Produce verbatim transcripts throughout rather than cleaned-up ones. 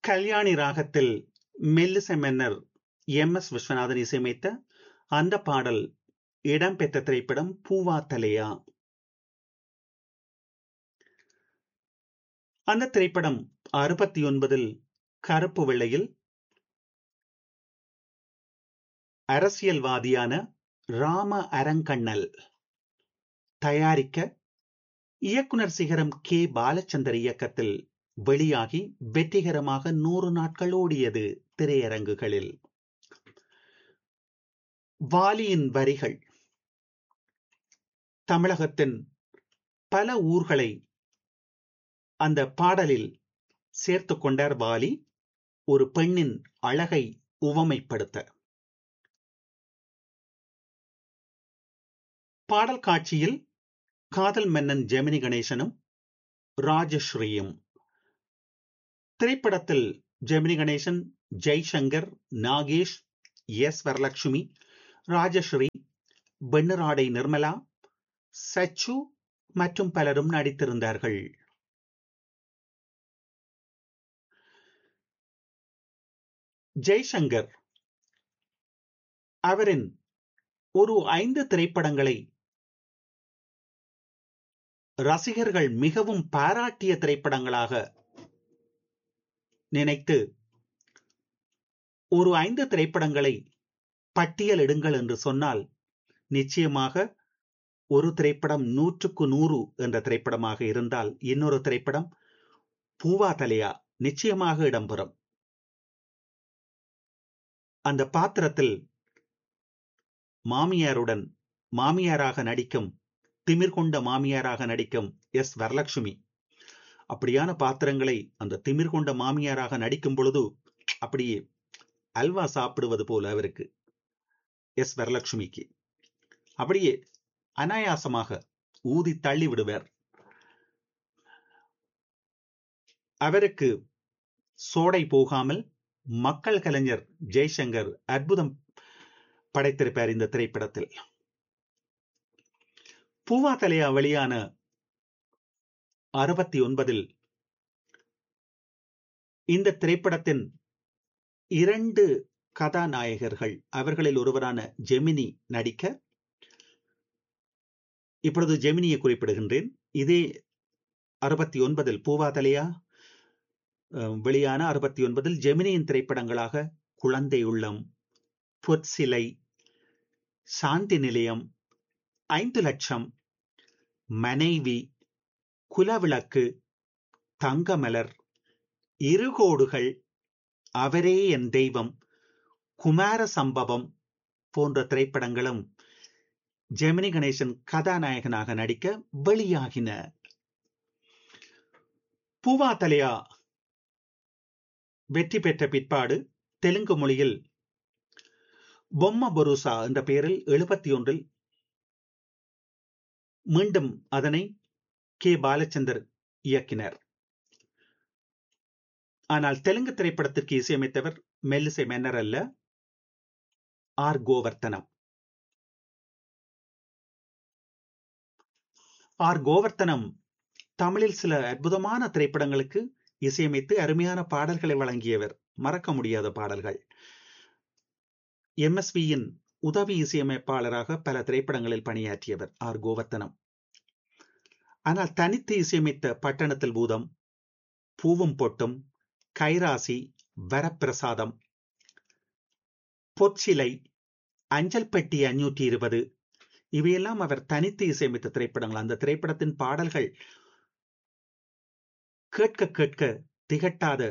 கல்யாணி ராகத்தில் மெல்லிசை மன்னர் எம் எஸ் விஸ்வநாதன் இசையமைத்த அந்த பாடல் இடம்பெற்ற திரைப்படம் பூவா தலையா. அந்த திரைப்படம் அறுபத்தி ஒன்பதில் கருப்பு வெள்ளையில் அரசியல்வாதியான ராம அரங்கண்ணல் தயாரிக்க இயக்குனர் சிகரம் கே பாலச்சந்தர் இயக்கத்தில் வெளியாகி வெற்றிகரமாக நூறு நாட்கள் ஓடியது திரையரங்குகளில். வாலியின் வரிகள் தமிழகத்தின் பல ஊர்களை அந்த பாடலில் சேர்த்து கொண்டார் வாலி, ஒரு பெண்ணின் அழகை உவமைப்படுத்த. பாடல் காட்சியில் காதல் மன்னன் ஜெமினி கணேசனும் ராஜஸ்ரீயும். திரைப்படத்தில் ஜெமினி கணேசன், ஜெய்சங்கர், நாகேஷ், எஸ் வரலட்சுமி, ராஜஸ்ரீ, வெண்ணிராடை நிர்மலா, சச்சு மற்றும் பலரும் நடித்திருந்தார்கள். ஜெய்சங்கர் அவரின் ஒரு ஐந்து திரைப்படங்களை ரசிகர்கள் மிகவும் பாராட்டிய திரைப்படங்களாக நினைத்து ஒரு ஐந்து திரைப்படங்களை பட்டியலிடுங்கள் என்று சொன்னால் நிச்சயமாக ஒரு திரைப்படம் நூற்றுக்கு நூறு என்ற திரைப்படமாக இருந்தால் இன்னொரு திரைப்படம் பூவா தலையா நிச்சயமாக இடம்பெறும். அந்த பாத்திரத்தில் மாமியாருடன் மாமியாராக நடிக்கும், திமிர் கொண்ட மாமியாராக நடிக்கும் எஸ் வரலட்சுமி. அப்படியான பாத்திரங்களை அந்த திமிர் கொண்ட மாமியாராக நடிக்கும் பொழுது அப்படியே அல்வா சாப்பிடுவது போல அவருக்கு, எஸ் வரலட்சுமிக்கு அப்படியே அனாயாசமாக ஊதி தள்ளி விடுவார். அவருக்கு சோடை போகாமல் மக்கள் கலைஞர் ஜெய்சங்கர் அற்புதம் படைத்திருப்பார் இந்த திரைப்படத்தில். பூவா தலையா வெளியான அறுபத்தி ஒன்பதில் இந்த திரைப்படத்தின் இரண்டு கதாநாயகர்கள், அவர்களில் ஒருவரான ஜெமினி நடிக்க, இப்பொழுது ஜெமினியை குறிப்பிடுகின்றேன். இதே அறுபத்தி ஒன்பதில் பூவா தலையா வெளியான அறுபத்தி ஒன்பதில் ஜெமினியின் திரைப்படங்களாக குழந்தை உள்ளம், பொற்சிலை, சாந்தி நிலையம், ஐந்து லட்சம், மனைவி, குலவிளக்கு, தங்கமலர், இருகோடுகள், அவரே என் தெய்வம், குமார சம்பவம் போன்ற திரைப்படங்களும் ஜெமினி கணேசன் கதாநாயகனாக நடிக்க வெளியாகின. பூவா தலையா வெற்றி பெற்ற பிற்பாடு தெலுங்கு மொழியில் பொம்ம பொருசா என்ற பெயரில் எழுபத்தி ஒன்றில் மீண்டும் அதனை கே பாலச்சந்தர் இயக்கினர். ஆனால் தெலுங்கு திரைப்படத்திற்கு இசையமைத்தவர் மெல்லிசை மன்னர் அல்ல, ஆர் கோவர்த்தனம். ஆர் கோவர்த்தனம் தமிழில் சில அற்புதமான திரைப்படங்களுக்கு இசையமைத்து அருமையான பாடல்களை வழங்கியவர், மறக்க முடியாத பாடல்கள். எம் எஸ் வியின் உதவி இசையமைப்பாளராக பல திரைப்படங்களில் பணியாற்றியவர் ஆர் கோவர்த்தனம். ஆனால் தனித்து இசையமைத்த பட்டணத்தில் பூதம், பூவும் பொட்டும், கைராசி, வரப்பிரசாதம், பொற்சிலை, அஞ்சல் பெட்டி அஞ்சூற்றி இருபது, இவையெல்லாம் அவர் தனித்து இசையமைத்த திரைப்படங்கள். அந்த திரைப்படத்தின் பாடல்கள் கேட்க கேட்க திகட்டாத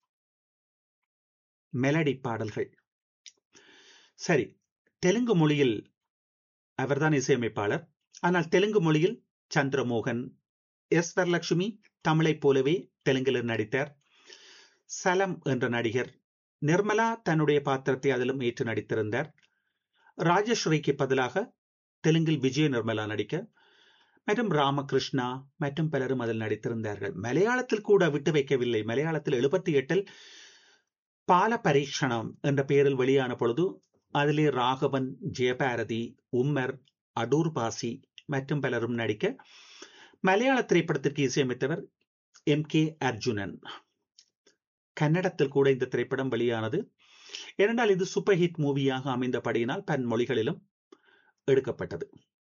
மெலடி பாடல்கள். சரி, தெலுங்கு மொழியில் அவர்தான் இசையமைப்பாளர். ஆனால் தெலுங்கு மொழியில் சந்திரமோகன், எஸ் வரலட்சுமி தமிழை போலவே தெலுங்கில் நடித்தார். சலம் என்ற நடிகர், நிர்மலா தன்னுடைய பாத்திரத்தை அதிலும் ஏற்று நடித்திருந்தார். ராஜஸ்ரீக்கு பதிலாக தெலுங்கில் விஜய நிர்மலா நடிக்க, மற்றும் ராமகிருஷ்ணா மற்றும் பலரும் அதில் நடித்திருந்தார்கள். மலையாளத்தில் கூட விட்டு வைக்கவில்லை. மலையாளத்தில் எழுபத்தி எட்டில் பால பரீட்சணம் என்ற பெயரில் வெளியான பொழுது அதிலே ராகவன், ஜெயபாரதி, உம்மர், அடூர் பாசி மற்றும் பலரும் நடிக்க, மலையாள திரைப்படத்திற்கு இசையமைத்தவர் எம் கே அர்ஜுனன். கன்னடத்தில் கூட இந்த திரைப்படம் வெளியானது. ஏனென்றால் இது சூப்பர் ஹிட் மூவியாக அமைந்தபடியினால் பன் மொழிகளிலும் எடுக்கப்பட்டது.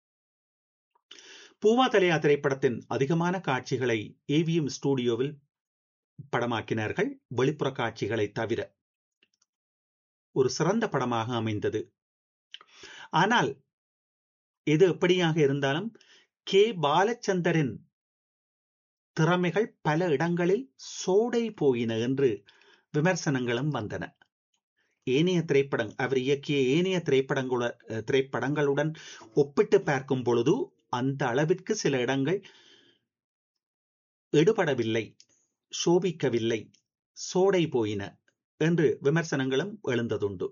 பூவா தலையா திரைப்படத்தின் அதிகமான காட்சிகளை ஏவிஎம் ஸ்டுடியோவில் படமாக்கினார்கள். வெளிப்புற காட்சிகளை தவிர ஒரு சிறந்த படமாக அமைந்தது. ஆனால் எது எப்படியாக இருந்தாலும் கே பாலச்சந்தரின் திறமைகள் பல இடங்களில் சோடை போயின என்று விமர்சனங்களும் வந்தன. ஏனைய திரைப்படம் அவர் இயக்கிய ஏனைய திரைப்படங்கள திரைப்படங்களுடன் ஒப்பிட்டு பார்க்கும் பொழுது அந்த அளவிற்கு சில இடங்கள் எடுபடவில்லை, சோபிக்கவில்லை, சோடை போயின என்று விமர்சனங்களும் எழுந்ததுண்டு.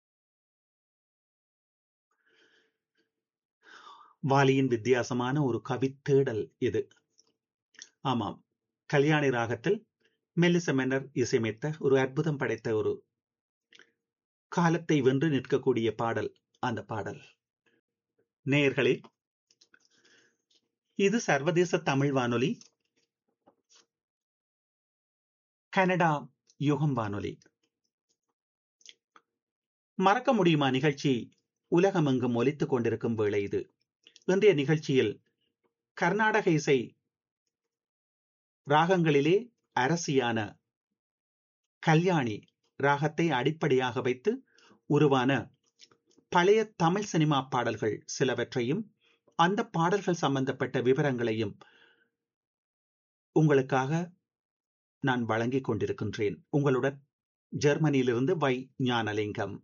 வாலியின் வித்தியாசமான ஒரு கவித்தேடல் இது. ஆமாம், கல்யாணி ராகத்தில் மெல்லிச மன்னர் இசையமைத்த ஒரு அற்புதம் படைத்த ஒரு காலத்தை வென்று நிற்கக்கூடிய பாடல் அந்த பாடல். நேயர்களே, இது சர்வதேச தமிழ் வானொலி, கனடா யுகம் வானொலி. மறக்க முடியுமா நிகழ்ச்சி உலகமெங்கும் ஒலித்துக் கொண்டிருக்கும் வேளை இது. இன்றைய நிகழ்ச்சியில் கர்நாடக இசை ராகங்களிலே அரசியான கல்யாணி ராகத்தை அடிப்படையாக வைத்து உருவான பழைய தமிழ் சினிமா பாடல்கள் சிலவற்றையும் அந்த பாடல்கள் சம்பந்தப்பட்ட விவரங்களையும் உங்களுக்காக நான் வழங்கிக் கொண்டிருக்கின்றேன். உங்களுடன் ஜெர்மனியிலிருந்து வை ஞானலிங்கம்.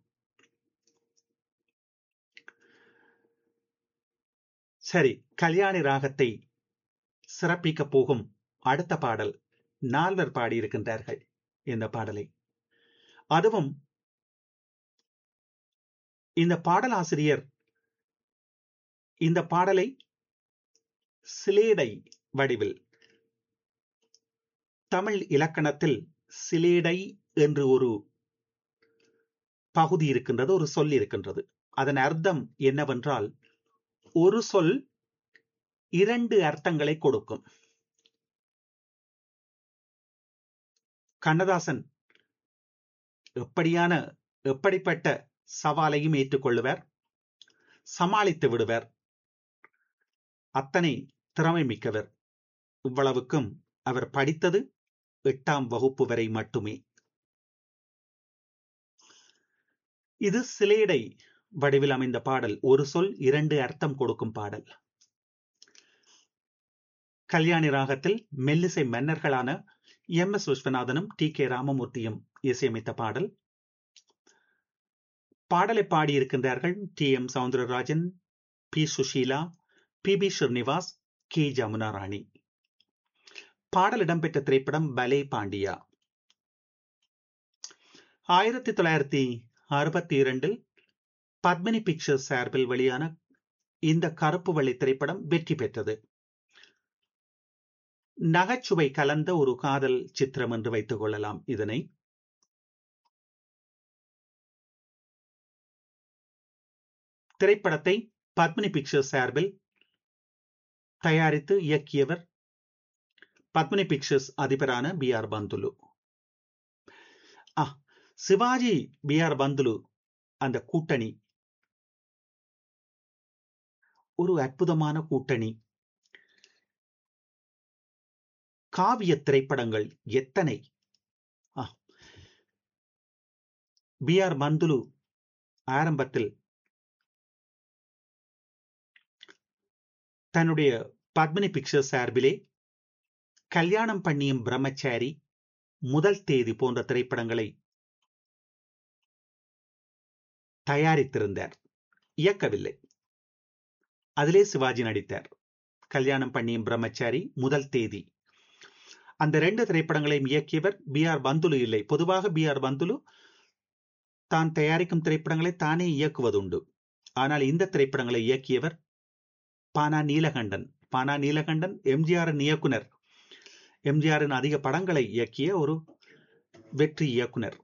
சரி, கல்யாணி ராகத்தை சிறப்பிக்க போகும் அடுத்த பாடல் நால்வர் பாடியிருக்கின்றார்கள் இந்த பாடலை. அதுவும் இந்த பாடலாசிரியர் இந்த பாடலை சிலேடை வடிவில், தமிழ் இலக்கணத்தில் சிலேடை என்று ஒரு பகுதி இருக்கின்றது, ஒரு சொல் இருக்கின்றது. அதன் அர்த்தம் என்னவென்றால், ஒரு சொல் இரண்டு அர்த்தங்களை கொடுக்கும். கண்ணதாசன் எப்படியான எப்படிப்பட்ட சவாலையும் ஏற்றுக்கொள்ளுவார், சமாளித்து விடுவார். அத்தனை திறமை மிக்கவர். இவ்வளவுக்கும் அவர் படித்தது எட்டாம் வகுப்பு வரை மட்டுமே. இது சிலேடை வடிவில் அமைந்த பாடல், ஒரு சொல் இரண்டு அர்த்தம் கொடுக்கும் பாடல். கல்யாணி ராகத்தில் மெல்லிசை மன்னர்களான எம் எஸ் விஸ்வநாதனும் டி கே ராமமூர்த்தியும் இசையமைத்த பாடல். பாடலை பாடியிருக்கின்றார்கள் D M Soundararajan, B Sushila, B B Srinivas, K Jamuna ராணி. பாடல் இடம்பெற்ற திரைப்படம் பலே பாண்டியா. ஆயிரத்தி தொள்ளாயிரத்தி அறுபத்தி இரண்டில் பத்மினி பிக்சர்ஸ் சார்பில் வெளியான இந்த கருப்பு வெள்ளை திரைப்படம் வெற்றி பெற்றது. நகைச்சுவை கலந்த ஒரு காதல் சித்திரம் என்று வைத்துக் கொள்ளலாம் இதனை. திரைப்படத்தை பத்மினி பிக்சர்ஸ் சார்பில் தயாரித்து இயக்கியவர் Padmini pictures அதிபரான B R Pantulu. Sivaji B R Pantulu அந்த கூட்டணி ஒரு அற்புதமான கூட்டணி. காவிய திரைப்படங்கள் எத்தனை! பி ஆர் பந்துலு ஆரம்பத்தில் தன்னுடைய பத்மினி பிக்சர்ஸ் சார்பிலே கல்யாணம் பண்ணியும் பிரம்மச்சாரி, முதல் தேதி போன்ற திரைப்படங்களை தயாரித்திருந்தார், இயக்கவில்லை. அதிலே சிவாஜி நடித்தார். கல்யாணம் பண்ணியும் பிரம்மச்சாரி, முதல் தேதி, அந்த ரெண்டு திரைப்படங்களையும் இயக்கியவர் பி ஆர் பந்துலு இல்லை. பொதுவாக பி ஆர் பந்துலு தான் தயாரிக்கும் திரைப்படங்களை தானே இயக்குவதுண்டு. ஆனால் இந்த திரைப்படங்களை இயக்கியவர் பானா நீலகண்டன். பானா நீலகண்டன் எம்ஜிஆரின் இயக்குனர். எம்ஜிஆரின் அதிக படங்களை இயக்கிய ஒரு வெற்றி இயக்குனர்.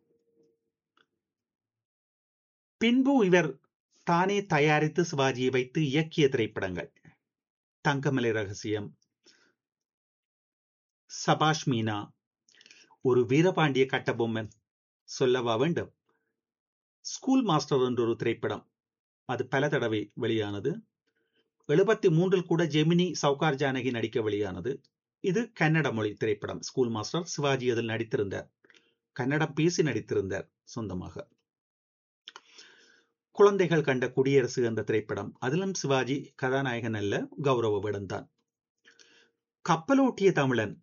பின்பு இவர் தானே தயாரித்து சிவாஜியை வைத்து இயக்கிய திரைப்படங்கள் தங்கமலை ரகசியம், சபாஷ் மீனா, ஒரு வீரபாண்டிய கட்டபொம்மன் சொல்லவா வேண்டும்? ஸ்கூல் மாஸ்டர் என்ற ஒரு திரைப்படம், அது பல தடவை வெளியானது. எழுபத்தி மூன்றில் கூட ஜெமினி சவுகார் ஜானகி நடிக்க வெளியானது. இது கன்னட மொழி திரைப்படம். ஸ்கூல் மாஸ்டர் சிவாஜி அதில் நடித்திருந்தார். கன்னடம் பேசி நடித்திருந்தார் சொந்தமாக. குழந்தைகள் கண்ட குடியரசு என்ற திரைப்படம், அதிலும் சிவாஜி கதாநாயகன் அல்ல, கௌரவ வேடம்தான். கப்பலோட்டிய தமிழன்,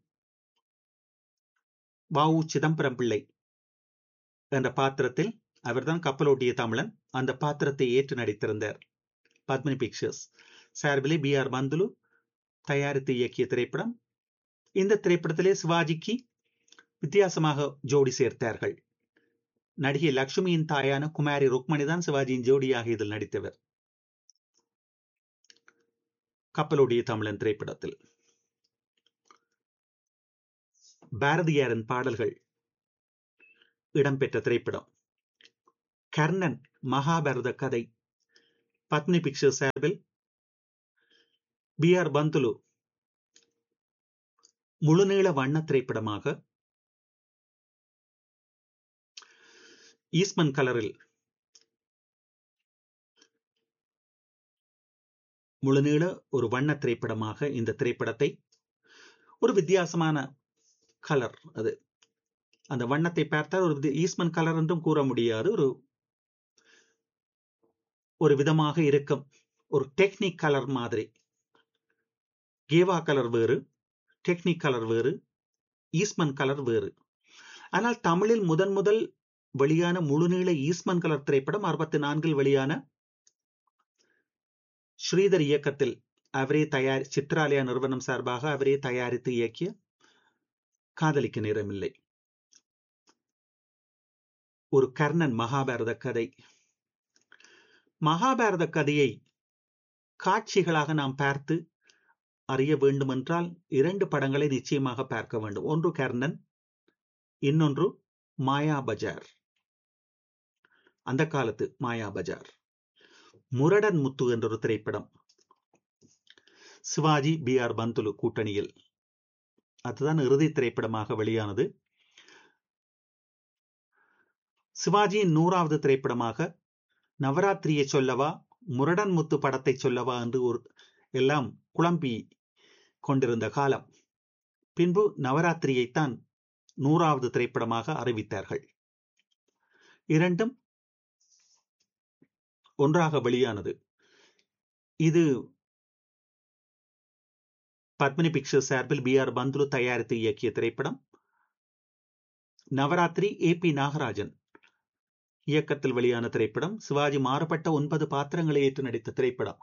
வ உ சிதம்பரம் பிள்ளை என்ற பாத்திரத்தில் அவர்தான் கப்பலோட்டிய தமிழன். அந்த பாத்திரத்தை ஏற்று நடித்திருந்தார். பத்மினி பிக்சர்ஸ் சார்பிலே பி ஆர் பந்துலு தயாரித்து இயக்கிய திரைப்படம். இந்த திரைப்படத்திலே சிவாஜிக்கு வித்தியாசமாக ஜோடி சேர்த்தார்கள். நடிகை லட்சுமியின் தாயான குமாரி ருக்மணி தான் சிவாஜியின் ஜோடியாக இதில் நடித்தவர். கப்பலோடிய தமிழன் திரைப்படத்தில் பாரதியாரின் பாடல்கள் இடம்பெற்ற திரைப்படம். கர்ணன் மகாபாரத கதை, பத்மினி பிக்சர்ஸ் சார்பில் பி ஆர் பந்துலு முழுநீள வண்ண திரைப்படமாக ஈஸ்மன் கலரில் முழுநீள ஒரு வண்ண திரைப்படமாக இந்த திரைப்படத்தை, ஒரு வித்தியாசமான கலர் அது, அந்த வண்ணத்தை பார்த்தால் ஒரு ஈஸ்மன் கலர் என்றும் கூற முடியாது, ஒரு ஒரு விதமாக இருக்கும், ஒரு டெக்னிக் கலர் மாதிரி. கேவா கலர் வேறு, டெக்னிக் கலர் வேறு, ஈஸ்மன் கலர் வேறு. ஆனால் தமிழில் முதன் முதல் வெளியான முழுநீள ஈஸ்மன் கலர் திரைப்படம் அறுபத்தி நான்கில் வெளியான ஸ்ரீதர் இயக்கத்தில் அவரே தயார் சித்ராலயா நிறுவனம் சார்பாக அவரே தயாரித்து இயக்கிய காதலிக்க நேரமில்லை. ஒரு கர்ணன் மகாபாரத கதை. மகாபாரத கதையை காட்சிகளாக நாம் பார்த்து அறிய வேண்டும் என்றால் இரண்டு படங்களை நிச்சயமாக பார்க்க வேண்டும். ஒன்று கர்ணன், இன்னொன்று மாயா பஜார். அந்த காலத்து மாயா பஜார். முரடன் முத்து என்ற ஒரு திரைப்படம், சிவாஜி பி ஆர் பந்துலு கூட்டணியில், அதுதான் இறுதி திரைப்படமாக வெளியானது. சிவாஜியின் நூறாவது திரைப்படமாக நவராத்திரியை சொல்லவா, முரடன் முத்து படத்தை சொல்லவா என்று ஒரு எல்லாம் குழம்பி கொண்டிருந்த காலம். பின்பு நவராத்திரியைத்தான் நூறாவது திரைப்படமாக அறிவித்தார்கள். இரண்டும் ஒன்றாக வெளியானது. இது பத்மினி பிக்சர்ஸ் சார்பில் பி ஆர் பந்துலு தயாரித்து இயக்கிய திரைப்படம். நவராத்திரி ஏ பி நாகராஜன் இயக்கத்தில் வெளியான திரைப்படம். சிவாஜி மாறுபட்ட ஒன்பது பாத்திரங்களை ஏற்று நடித்த திரைப்படம்.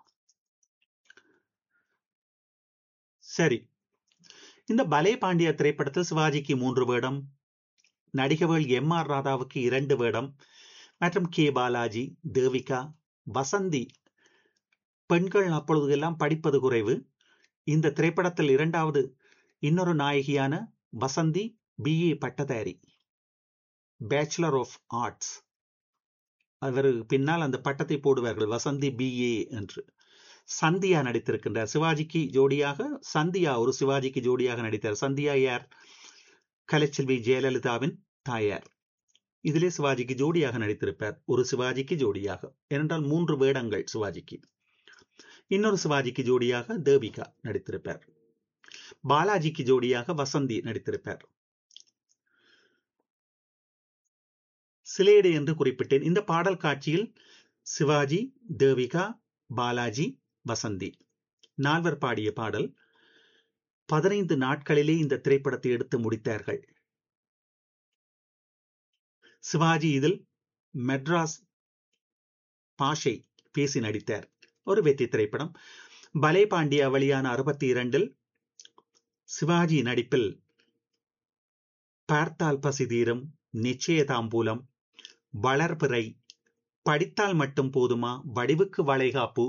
சரி, இந்த பலே பாண்டியா திரைப்படத்தில் சிவாஜிக்கு மூன்று வேடம், நடிகர்கள் எம் ஆர் ராதாவுக்கு இரண்டு வேடம் மற்றும் கே பாலாஜி, தேவிகா, வசந்தி. பெண்கள் அப்பொழுது எல்லாம் படிப்பது குறைவு. இந்த திரைப்படத்தில் இரண்டாவது இன்னொரு நாயகியான வசந்தி பி ஏ பட்டதாரி, பேச்சுலர் ஆஃப் ஆர்ட்ஸ். அவர் பின்னால் அந்த பட்டத்தை போடுவார்கள், வசந்தி பி ஏ என்று. சந்தியா நடித்திருக்கின்றார் சிவாஜிக்கு ஜோடியாக. சந்தியா ஒரு சிவாஜிக்கு ஜோடியாக நடித்தார். சந்தியா யார்? கலைச்செல்வி ஜெயலலிதாவின் தாயார். இதிலே சிவாஜிக்கு ஜோடியாக நடித்திருப்பார், ஒரு சிவாஜிக்கு ஜோடியாக. ஏனென்றால் மூன்று வேடங்கள் சிவாஜிக்கு. இன்னொரு சிவாஜிக்கு ஜோடியாக தேவிகா நடித்திருப்பார். பாலாஜிக்கு ஜோடியாக வசந்தி நடித்திருப்பார். சிலேடு என்று குறிப்பிட்டேன். இந்த பாடல் காட்சியில் சிவாஜி, தேவிகா, பாலாஜி, வசந்தி நால்வர் பாடிய பாடல். பதினைந்து நாட்களிலே இந்த திரைப்படத்தை எடுத்து முடித்தார்கள். சிவாஜி இதில் மெட்ராஸ் பாஷை பேசி நடித்தார். ஒரு வெற்றி திரைப்படம். பலே பாண்டியா வெளியான அறுபத்தி இரண்டில் சிவாஜி நடிப்பில் பார்த்தால் பசி தீரும், நிச்சயதாம்பூலம், வளர்பிறை, படித்தால் மட்டும் போதுமா, வடிவுக்கு வளைகாப்பு,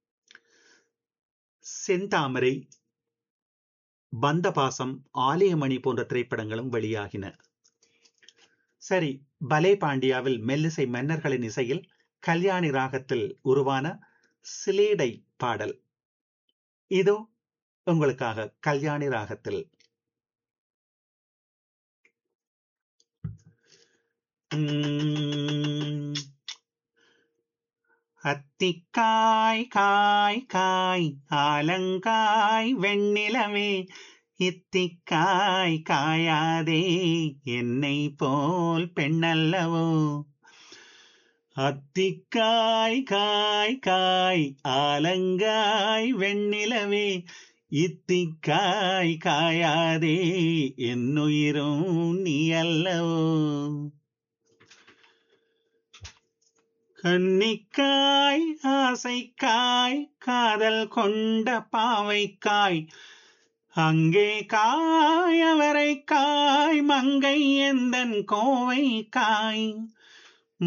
செந்தாமரை, பந்தபாசம், ஆலயமணி போன்ற திரைப்படங்களும் வெளியாகின. சரி, பலே பாண்டியாவில் மெல்லிசை மன்னர்களின் இசையில் கல்யாணி ராகத்தில் உருவான சிலேடை பாடல் இதோ உங்களுக்காக. கல்யாணி ராகத்தில் உம், அத்திக்காய் காய் காய் ஆலங்காய் வெண்ணிலவே இத்திக்காய் காயாதே என்னை போல் பெண்ணல்லவோ. அத்திக்காய் காய் காய் ஆலங்காய் வெண்ணிலவே இத்திக்காய் காயாதே என்னுயிரும் நீ அல்லவோ. கன்னிக்காய் ஆசைக்காய் காதல் கொண்ட பாவைக்காய் அங்கே காய் அவரைக்காய் மங்கை எந்தன் கோவைக்காய்